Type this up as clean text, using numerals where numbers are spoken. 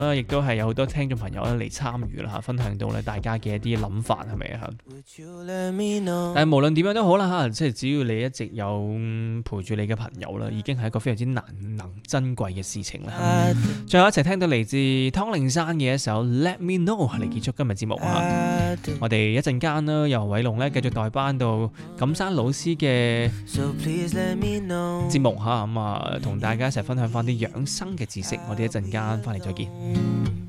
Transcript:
亦都係有好多聽眾朋友咧嚟參與啦嚇，分享到咧大家嘅一啲諗法係咪啊？但係無論點樣都好啦嚇，即係只要你一直有陪住你嘅朋友啦，已經係一個非常之難能珍貴嘅事情啦。最後一齊聽到嚟自湯令山嘅一首 Let Me Know 嚟結束今日節目嚇。我哋一陣間啦，由偉龍咧繼續代班到錦山老師嘅節目嚇，咁啊同大家一齊分享翻啲養生嘅知識。我哋一陣間翻嚟再見。